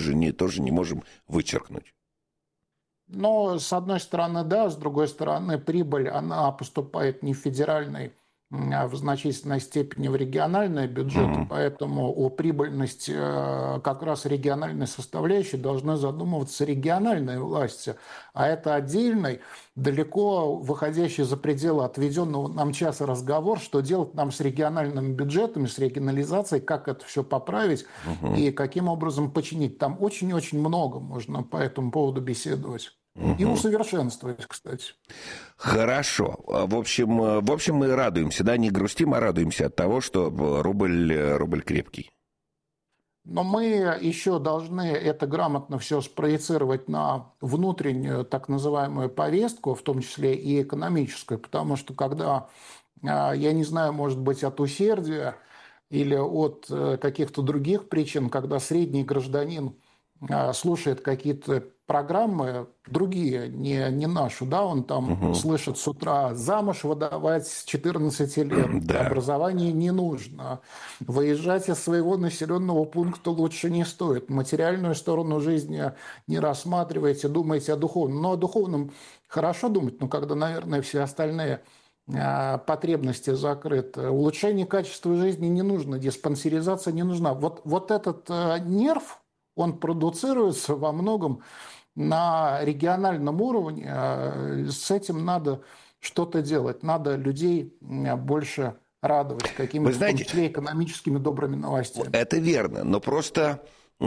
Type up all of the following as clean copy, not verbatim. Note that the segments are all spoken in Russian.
же тоже не можем вычеркнуть. Но, с одной стороны, да, с другой стороны, прибыль, она поступает не в федеральный, а в значительной степени в региональные бюджеты, поэтому о прибыльности как раз региональной составляющей должны задумываться региональные власти. А это отдельный, далеко выходящий за пределы отведенного нам часа разговор, что делать нам с региональными бюджетами, с регионализацией, как это все поправить и каким образом починить. Там очень-очень много можно по этому поводу беседовать. И усовершенствовать, кстати. Хорошо. В общем, мы радуемся, да, не грустим, а радуемся от того, что рубль крепкий. Но мы еще должны это грамотно все спроецировать на внутреннюю так называемую повестку, в том числе и экономическую, потому что когда, я не знаю, может быть, от усердия или от каких-то других причин, когда средний гражданин слушает какие-то программы другие, не нашу, да, он там слышит с утра: замуж выдавать с 14 лет, Да. образование не нужно, выезжать из своего населенного пункта лучше не стоит, материальную сторону жизни не рассматривайте, думайте о духовном. Но о духовном хорошо думать, но когда, наверное, все остальные потребности закрыты. Улучшение качества жизни не нужно, диспансеризация не нужна. Вот этот нерв, он продуцируется во многом на региональном уровне. С этим надо что-то делать. Надо людей больше радовать какими-то, в том числе, экономическими добрыми новостями. Это верно, но просто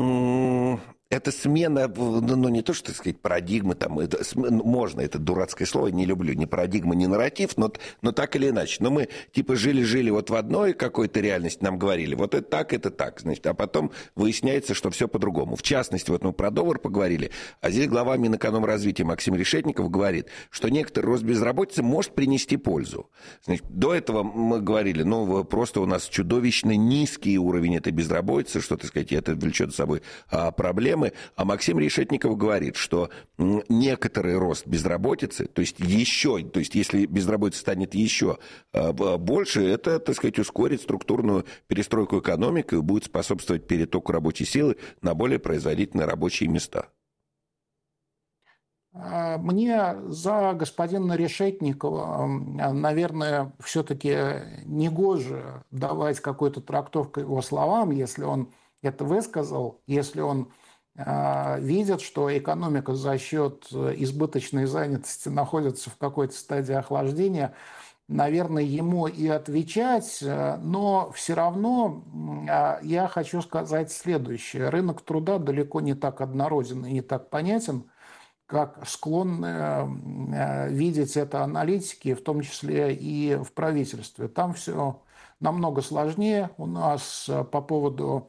это смена, ну не то, что, так сказать, парадигмы, там, можно, это дурацкое слово, не люблю, ни парадигма, ни нарратив, но так или иначе. Но мы, типа, жили вот в одной какой-то реальности, нам говорили, вот это так, значит, а потом выясняется, что все по-другому. В частности, вот мы про доллар поговорили, а здесь глава Минэкономразвития Максим Решетников говорит, что некоторый рост безработицы может принести пользу. Значит, до этого мы говорили, просто у нас чудовищно низкий уровень этой безработицы, что, так сказать, это влечет за собой проблемы. А Максим Решетников говорит, что некоторый рост безработицы, то есть если безработица станет еще больше, это, так сказать, ускорит структурную перестройку экономики и будет способствовать перетоку рабочей силы на более производительные рабочие места. Мне за господина Решетникова, наверное, все-таки негоже давать какую-то трактовку его словам, если он это высказал, если он видят, что экономика за счет избыточной занятости находится в какой-то стадии охлаждения, наверное, ему и отвечать, но все равно я хочу сказать следующее. Рынок труда далеко не так однороден и не так понятен, как склонны видеть это аналитики, в том числе и в правительстве. Там все намного сложнее. У нас по поводу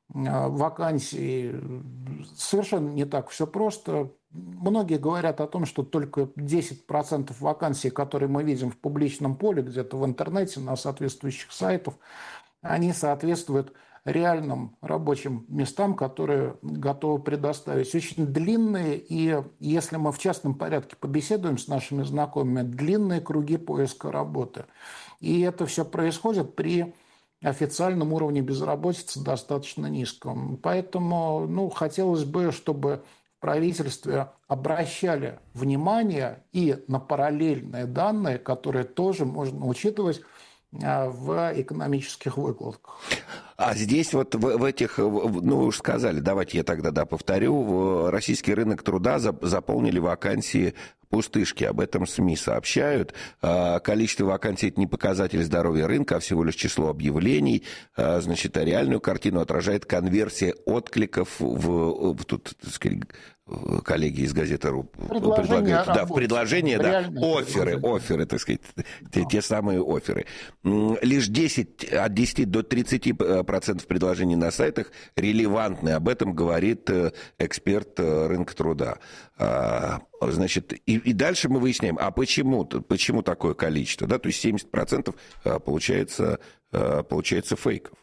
вакансий совершенно не так все просто. Многие говорят о том, что только 10% вакансий, которые мы видим в публичном поле, где-то в интернете, на соответствующих сайтах, они соответствуют реальным рабочим местам, которые готовы предоставить. Очень длинные, и если мы в частном порядке побеседуем с нашими знакомыми, длинные круги поиска работы. И это все происходит при официальном уровне безработицы достаточно низком. Поэтому хотелось бы, чтобы в правительстве обращали внимание и на параллельные данные, которые тоже можно учитывать в экономических выкладках. А здесь вот в этих, вы уж сказали, давайте я тогда повторю, российский рынок труда заполнили вакансии пустышки, об этом СМИ сообщают. Количество вакансий – это не показатель здоровья рынка, а всего лишь число объявлений. Значит, а реальную картину отражает конверсия откликов тут, так сказать, коллеги из газеты РУ предлагают. Да, в предложения, да, офферы, так сказать, те самые офферы. Лишь от 10 до 30% предложений на сайтах релевантны. Об этом говорит эксперт рынка труда. Значит, и дальше мы выясняем, а почему такое количество? Да? То есть 70% получается фейков.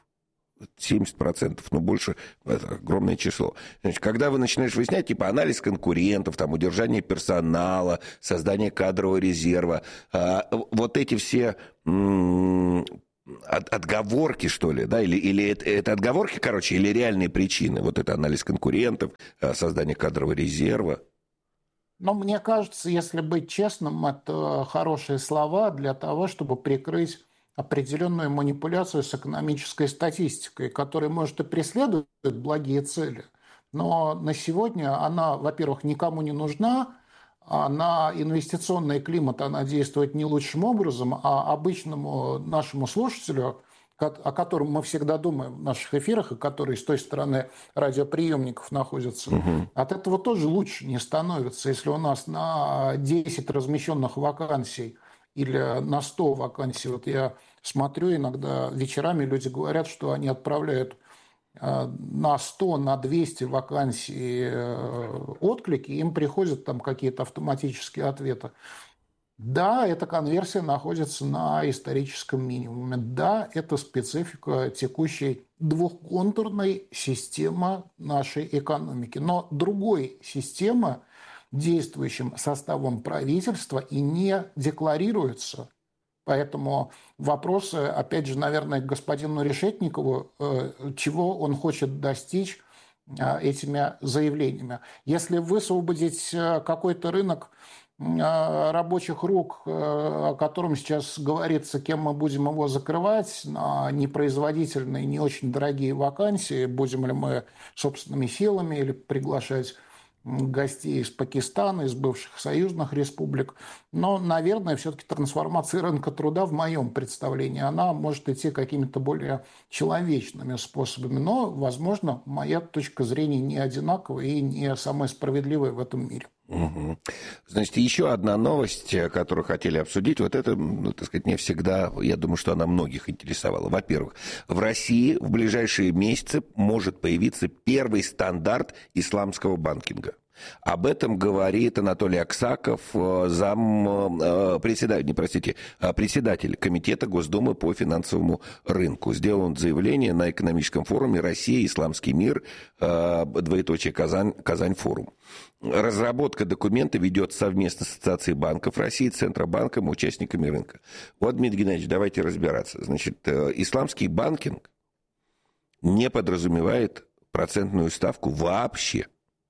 70%, больше, это огромное число. Значит, когда вы начинаешь выяснять, типа анализ конкурентов, там, удержание персонала, создание кадрового резерва, вот эти все отговорки, что ли, да, или это отговорки, короче, или реальные причины, вот это анализ конкурентов, создание кадрового резерва? Но мне кажется, если быть честным, это хорошие слова для того, чтобы прикрыть определенную манипуляцию с экономической статистикой, которая может и преследовать благие цели, но на сегодня она, во-первых, никому не нужна, а на инвестиционный климат она действует не лучшим образом, а обычному нашему слушателю, о котором мы всегда думаем в наших эфирах, и который с той стороны радиоприемников находится, от этого тоже лучше не становится. Если у нас на 10 размещенных вакансий или на 100 вакансий, вот я смотрю иногда вечерами, люди говорят, что они отправляют на 100, на 200 вакансий отклики, им приходят там какие-то автоматические ответы. Да, эта конверсия находится на историческом минимуме. Да, это специфика текущей двухконтурной системы нашей экономики. Но другой системы, действующим составом правительства, и не декларируется. Поэтому вопросы, опять же, наверное, к господину Решетникову, чего он хочет достичь этими заявлениями. Если высвободить какой-то рынок рабочих рук, о котором сейчас говорится, кем мы будем его закрывать, на непроизводительные, не очень дорогие вакансии, будем ли мы собственными силами или приглашать гостей из Пакистана, из бывших союзных республик. Но, наверное, все-таки трансформация рынка труда, в моем представлении, она может идти какими-то более человечными способами. Но, возможно, моя точка зрения не одинаковая и не самая справедливая в этом мире. Угу. Значит, еще одна новость, которую хотели обсудить, вот это, так сказать, не всегда, я думаю, что она многих интересовала. Во-первых, в России в ближайшие месяцы может появиться первый стандарт исламского банкинга. Об этом говорит Анатолий Аксаков, председатель Комитета Госдумы по финансовому рынку. Сделал он заявление на экономическом форуме «Россия, исламский мир, Казань форум». Разработка документа ведется совместно с Ассоциацией банков России, Центробанком и участниками рынка. Вот, Дмитрий Геннадьевич, давайте разбираться. Значит, исламский банкинг не подразумевает процентную ставку вообще.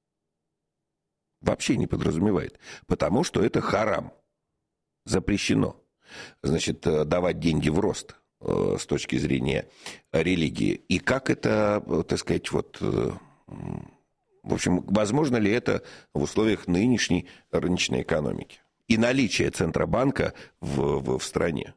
Вообще не подразумевает, потому что это харам, запрещено. Значит, давать деньги в рост с точки зрения религии. И как это, так сказать, вот, в общем, возможно ли это в условиях нынешней рыночной экономики и наличия Центробанка в стране?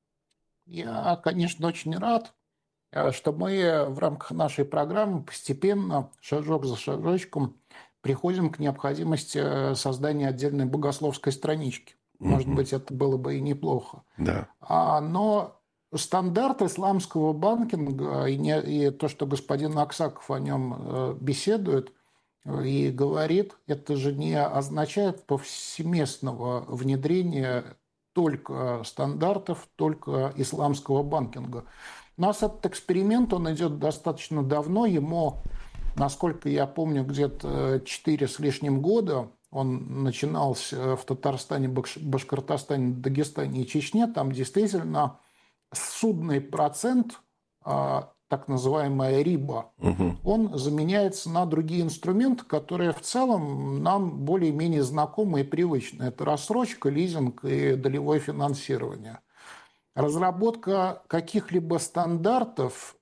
Я, конечно, очень рад, что мы в рамках нашей программы постепенно, шажок за шажочком, приходим к необходимости создания отдельной богословской странички. Может быть, это было бы и неплохо. Да. Но стандарт исламского банкинга и то, что господин Аксаков о нем беседует и говорит, это же не означает повсеместного внедрения только стандартов, только исламского банкинга. У нас этот эксперимент, он идет достаточно давно, ему, насколько я помню, где-то 4 с лишним года. Он начинался в Татарстане, Башкортостане, Дагестане и Чечне. Там действительно судный процент, так называемая риба, он заменяется на другие инструменты, которые в целом нам более-менее знакомы и привычны. Это рассрочка, лизинг и долевое финансирование. Разработка каких-либо стандартов,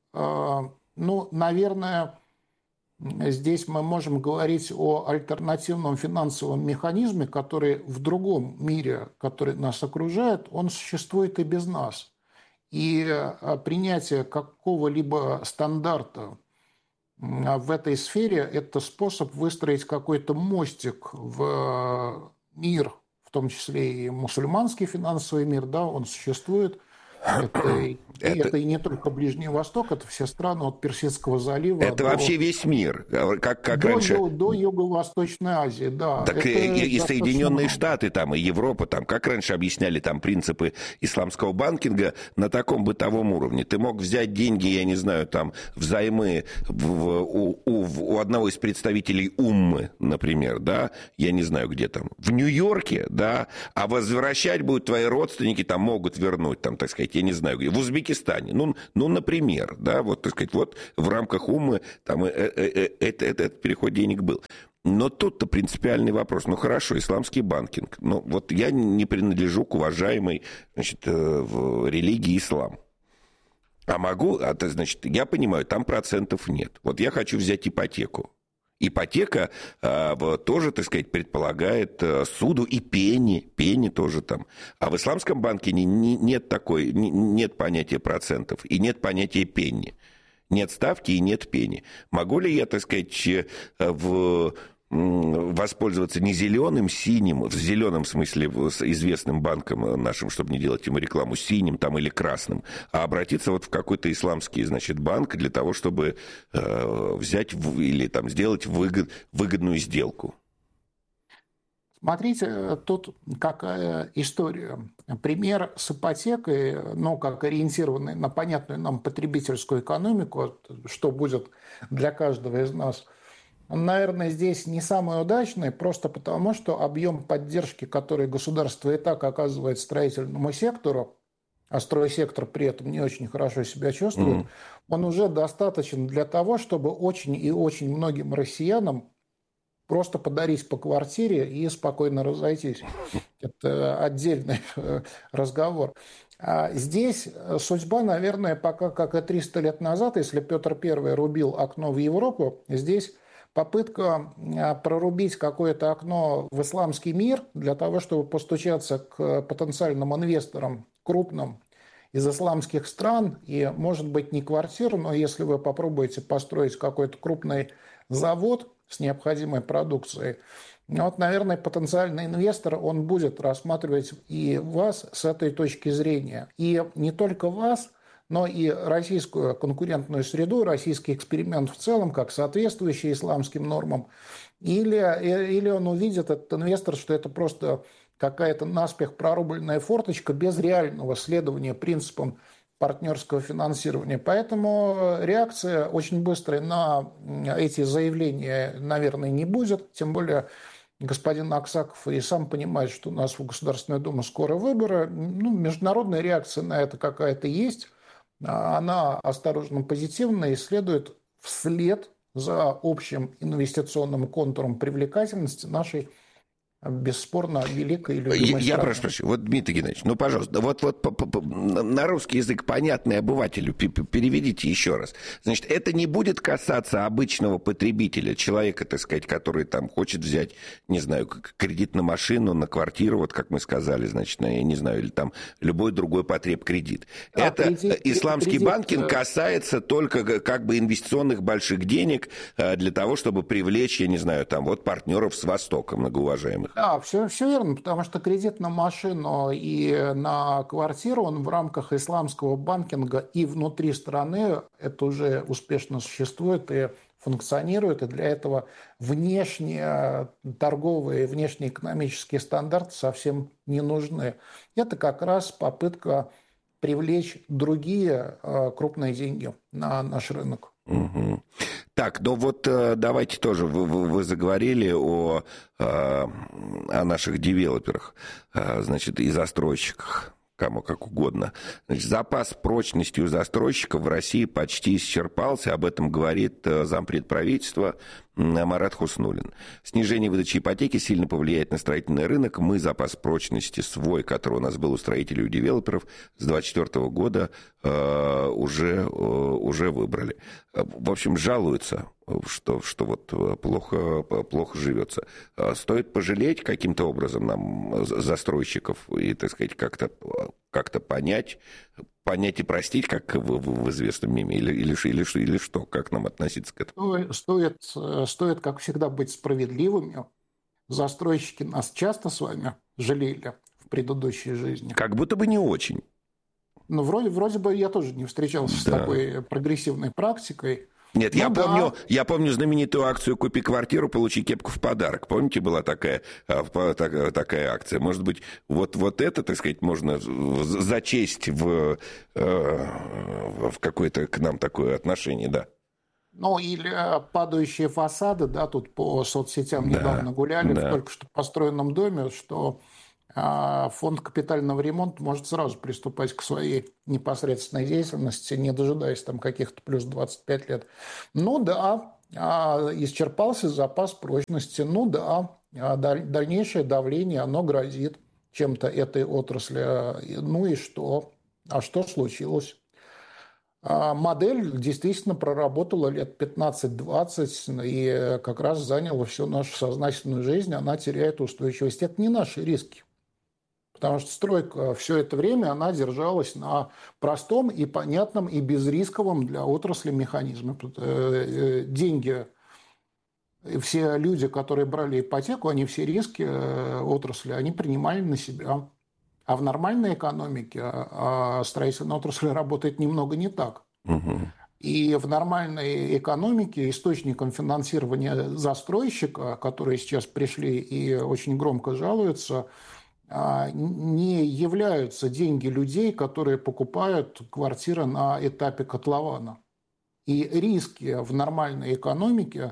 наверное, здесь мы можем говорить о альтернативном финансовом механизме, который в другом мире, который нас окружает, он существует и без нас. И принятие какого-либо стандарта в этой сфере – это способ выстроить какой-то мостик в мир, в том числе и мусульманский финансовый мир, да, он существует. Это и не только Ближний Восток, это все страны от Персидского залива. Это вообще весь мир, как раньше. До Юго-Восточной Азии, да. Так и Соединенные Штаты, там, и Европа, там, как раньше объясняли там принципы исламского банкинга на таком бытовом уровне. Ты мог взять деньги, я не знаю, там, взаймы у одного из представителей Уммы, например, да, я не знаю, где там, в Нью-Йорке, да, а возвращать будут твои родственники, там, могут вернуть, там, так сказать, я не знаю, где, в Узбекистане. Ну, например, да, вот, так сказать, вот в рамках УМы там этот переход денег был. Но тут-то принципиальный вопрос. Ну, хорошо, исламский банкинг. Ну, вот я не принадлежу к уважаемой, значит, религии ислам. Значит, я понимаю, там процентов нет. Вот я хочу взять ипотеку. Ипотека тоже, так сказать, предполагает суду и пени тоже там. А в исламском банке нет понятия процентов и нет понятия пени. Нет ставки и нет пени. Могу ли я, так сказать, воспользоваться не зеленым, синим, в зеленом смысле с известным банком нашим, чтобы не делать ему рекламу, синим там или красным, а обратиться вот в какой-то исламский, значит, банк для того, чтобы взять или там сделать выгодную сделку? Смотрите, тут какая история. Пример с ипотекой, ну, как ориентированный на понятную нам потребительскую экономику, что будет для каждого из нас, он, наверное, здесь не самый удачный, просто потому, что объем поддержки, который государство и так оказывает строительному сектору, а стройсектор при этом не очень хорошо себя чувствует, он уже достаточен для того, чтобы очень и очень многим россиянам просто подарить по квартире и спокойно разойтись. Это отдельный разговор. А здесь судьба, наверное, пока как и 300 лет назад, если Петр I рубил окно в Европу, здесь попытка прорубить какое-то окно в исламский мир для того, чтобы постучаться к потенциальным инвесторам крупным из исламских стран, и, может быть, не квартиру, но если вы попробуете построить какой-то крупный завод с необходимой продукцией, вот, наверное, потенциальный инвестор, он будет рассматривать и вас с этой точки зрения. И не только вас, но и российскую конкурентную среду, российский эксперимент в целом, как соответствующий исламским нормам. Или он увидит, этот инвестор, что это просто какая-то наспех прорубленная форточка без реального следования принципам партнерского финансирования. Поэтому реакция очень быстрая на эти заявления, наверное, не будет. Тем более господин Аксаков и сам понимает, что у нас в Государственную Думу скоро выборы. Ну, международная реакция на это какая-то есть. Она осторожно позитивная и следует вслед за общим инвестиционным контуром привлекательности нашей бесспорно великой и любимой Я страны. прошу прощения, вот, Дмитрий Геннадьевич, ну, пожалуйста, вот на русский язык понятный обывателю переведите еще раз. Значит, это не будет касаться обычного потребителя, человека, так сказать, который там хочет взять, не знаю, кредит на машину, на квартиру, вот как мы сказали, значит, я не знаю, или там любой другой потребкредит. Да, это исламский банкинг касается только как бы инвестиционных больших денег для того, чтобы привлечь, я не знаю, там вот партнеров с Востока, многоуважаемых. Да, все верно, потому что кредит на машину и на квартиру, он в рамках исламского банкинга и внутри страны, это уже успешно существует и функционирует, и для этого внешние торговые, внешнеэкономические стандарты совсем не нужны. Это как раз попытка привлечь другие крупные деньги на наш рынок. Угу. Так, ну вот давайте тоже, вы заговорили о наших девелоперах, значит, и застройщиках, кому как угодно. Значит, запас прочности у застройщиков в России почти исчерпался, об этом говорит зампред правительства Марат Хуснуллин. Снижение выдачи ипотеки сильно повлияет на строительный рынок. Мы запас прочности свой, который у нас был у строителей и у девелоперов, с 2024 года уже выбрали. В общем, жалуются, что вот плохо живется. Стоит пожалеть каким-то образом нам застройщиков и, так сказать, как-то понять и простить, как в известном меме, или что, как нам относиться к этому? Стоит, как всегда, быть справедливыми. Застройщики нас часто с вами жалели в предыдущей жизни. Как будто бы не очень. Ну, вроде бы я тоже не встречался с такой прогрессивной практикой. Нет, я помню знаменитую акцию «Купи квартиру, получи кепку в подарок». Помните, была такая акция? Может быть, вот это, так сказать, можно зачесть в какое-то к нам такое отношение, да. Ну, или падающие фасады, да, тут по соцсетям недавно гуляли в только что построенном доме, что фонд капитального ремонта может сразу приступать к своей непосредственной деятельности, не дожидаясь там каких-то плюс 25 лет. Ну да, исчерпался запас прочности. Ну да, дальнейшее давление, оно грозит чем-то этой отрасли. Ну и что? А что случилось? Модель действительно проработала лет 15-20 и как раз заняла всю нашу сознательную жизнь, она теряет устойчивость. Это не наши риски, потому что стройка все это время она держалась на простом и понятном и безрисковом для отрасли механизме. Деньги, все люди, которые брали ипотеку, они все риски отрасли, они принимали на себя. А в нормальной экономике строительная отрасль работает немного не так. И в нормальной экономике источником финансирования застройщика, которые сейчас пришли и очень громко жалуются, не являются деньги людей, которые покупают квартиры на этапе котлована. И риски в нормальной экономике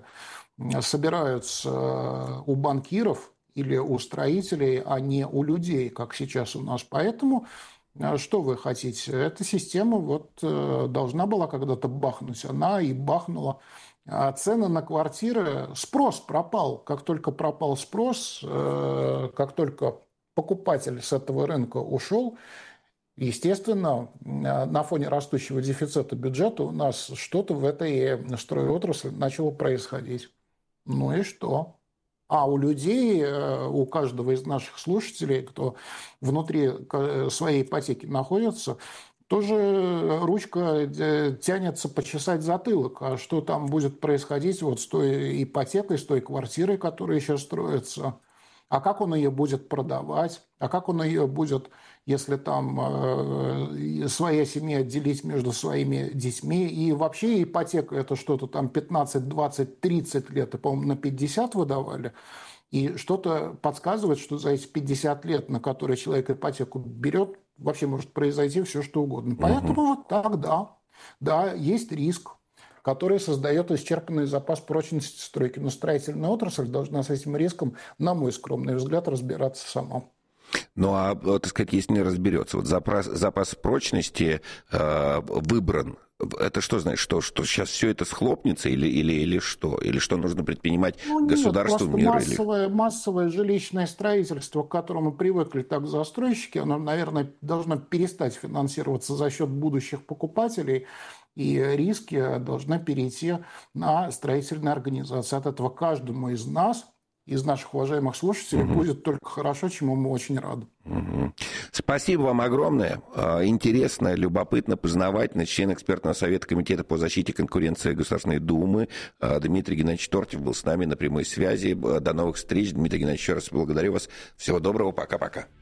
собираются у банкиров или у строителей, а не у людей, как сейчас у нас. Поэтому что вы хотите? Эта система должна была когда-то бахнуть. Она и бахнула. Цены на квартиры, спрос пропал. Как только пропал спрос, как только покупатель с этого рынка ушел, естественно, на фоне растущего дефицита бюджета у нас что-то в этой стройотрасли начало происходить. Ну и что? А у людей, у каждого из наших слушателей, кто внутри своей ипотеки находится, тоже ручка тянется почесать затылок. А что там будет происходить с той ипотекой, с той квартирой, которая еще строится? А как он ее будет продавать? А как он ее будет, если там своя семья делить между своими детьми? И вообще ипотека – это что-то там 15, 20, 30 лет, и, по-моему, на 50 выдавали. И что-то подсказывает, что за эти 50 лет, на которые человек ипотеку берет, вообще может произойти все, что угодно. Поэтому вот так, да, есть риск, который создает исчерпанный запас прочности стройки. Но строительная отрасль должна с этим риском, на мой скромный взгляд, разбираться сама. Ну, а, так сказать, если не разберется, вот запас прочности выбран, это что значит, что сейчас все это схлопнется или что? Или что нужно предпринимать государству, миру? Массовое жилищное строительство, к которому привыкли так застройщики, оно, наверное, должно перестать финансироваться за счет будущих покупателей, и риски должны перейти на строительные организации. От этого каждому из нас, из наших уважаемых слушателей, будет только хорошо, чему мы очень рады. Спасибо вам огромное. Интересно, любопытно, познавательно. Член экспертного совета Комитета по защите конкуренции Государственной Думы Дмитрий Геннадьевич Тортьев был с нами на прямой связи. До новых встреч. Дмитрий Геннадьевич, еще раз благодарю вас. Всего доброго. Пока-пока.